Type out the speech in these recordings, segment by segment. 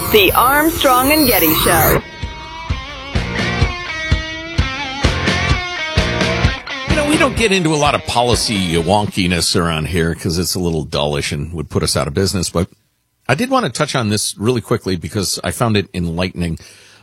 The Armstrong and Getty Show. We don't get into a lot of policy wonkiness around here because it's a little dullish and would put us out of business. But I did want to touch on this really quickly because I found it enlightening.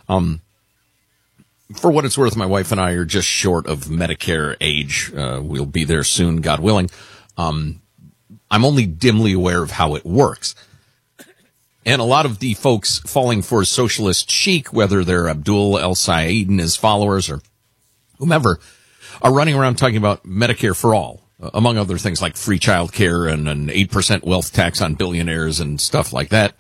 For what it's worth, my wife and I are just short of Medicare age. We'll be there soon, God willing. I'm only dimly aware of how it works. And a lot of the folks falling for socialist chic, whether they're Abdul El-Sayed and his followers or whomever, are running around talking about Medicare for all, among other things like free child care and an 8% wealth tax on billionaires and stuff like that.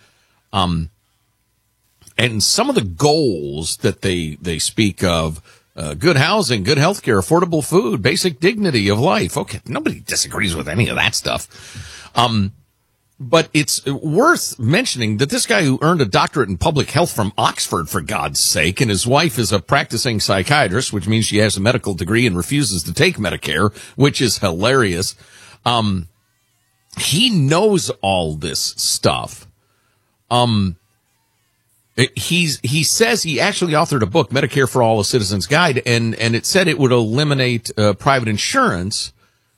And some of the goals that they speak of, good housing, good health care, affordable food, basic dignity of life. Okay, nobody disagrees with any of that stuff. But it's worth mentioning that this guy who earned a doctorate in public health from Oxford, for God's sake, and his wife is a practicing psychiatrist, which means she has a medical degree and refuses to take Medicare, which is hilarious. He knows all this stuff. He says he actually authored a book, Medicare for All, A Citizen's Guide, and it said it would eliminate private insurance.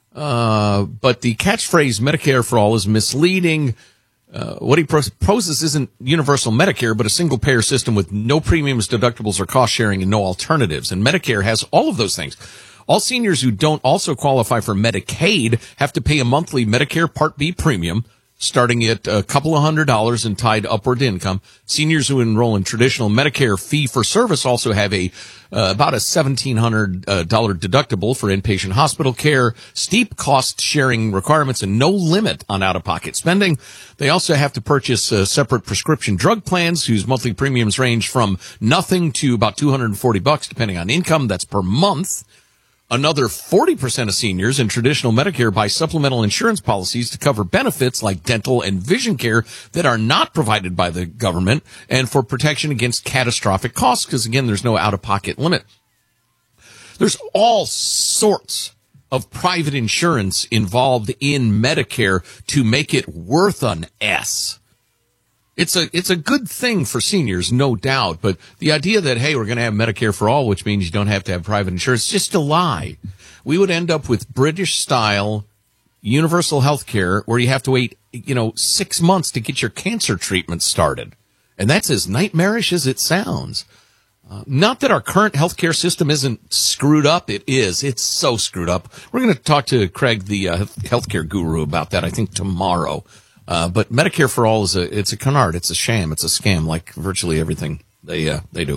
But the catchphrase Medicare for all is misleading. What he proposes isn't universal Medicare, but a single payer system with no premiums, deductibles, or cost sharing and no alternatives. And Medicare has all of those things. All seniors who don't also qualify for Medicaid have to pay a monthly Medicare Part B premium, starting at a couple of $100 and tied upward to income. Seniors who enroll in traditional Medicare fee-for-service also have about a $1,700 deductible for inpatient hospital care, steep cost-sharing requirements, and no limit on out-of-pocket spending. They also have to purchase separate prescription drug plans whose monthly premiums range from nothing to about $240, depending on income. That's per month. Another 40% of seniors in traditional Medicare buy supplemental insurance policies to cover benefits like dental and vision care that are not provided by the government and for protection against catastrophic costs because, again, there's no out-of-pocket limit. There's all sorts of private insurance involved in Medicare to make it worth an S. It's a good thing for seniors, no doubt, but the idea that, hey, we're going to have Medicare for all, which means you don't have to have private insurance, is just a lie. We would end up with British-style universal health care where you have to wait, 6 months to get your cancer treatment started. And that's as nightmarish as it sounds. Not that our current healthcare system isn't screwed up. It is. It's so screwed up. We're going to talk to Craig, the healthcare guru, about that, I think, tomorrow. But Medicare for all it's a canard, it's a sham, it's a scam, like virtually everything they do.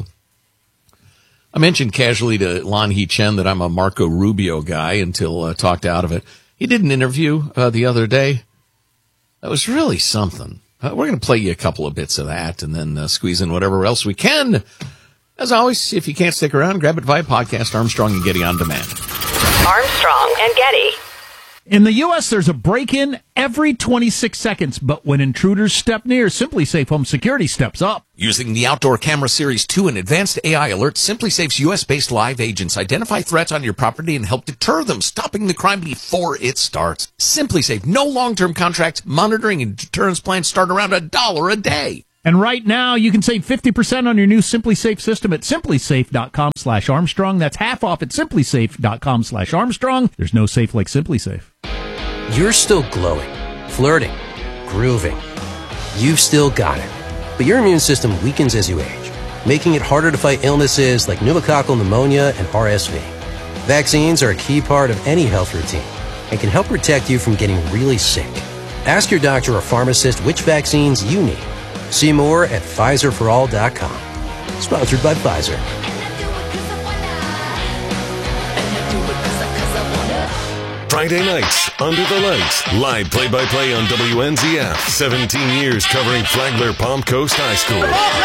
I mentioned casually to Lan He Chen that I'm a Marco Rubio guy until talked out of it. He did an interview the other day. That was really something. We're going to play you a couple of bits of that and then squeeze in whatever else we can. As always, if you can't stick around, grab it via podcast, Armstrong and Getty On Demand. Armstrong and Getty. In the U.S., there's a break-in every 26 seconds, but when intruders step near, SimpliSafe Home Security steps up. Using the Outdoor Camera Series 2 and advanced AI alerts, SimpliSafe's U.S.-based live agents identify threats on your property and help deter them, stopping the crime before it starts. SimpliSafe, no long-term contracts, monitoring and deterrence plans start around $1 a day. And right now, you can save 50% on your new SimpliSafe system at SimpliSafe.com/Armstrong. That's half off at SimpliSafe.com/Armstrong. There's no safe like SimpliSafe. You're still glowing, flirting, grooving. You've still got it. But your immune system weakens as you age, making it harder to fight illnesses like pneumococcal pneumonia and RSV. Vaccines are a key part of any health routine and can help protect you from getting really sick. Ask your doctor or pharmacist which vaccines you need. See more at PfizerForAll.com. Sponsored by Pfizer. Friday nights, Under the Lights, live play-by-play on WNZF. 17 years covering Flagler Palm Coast High School.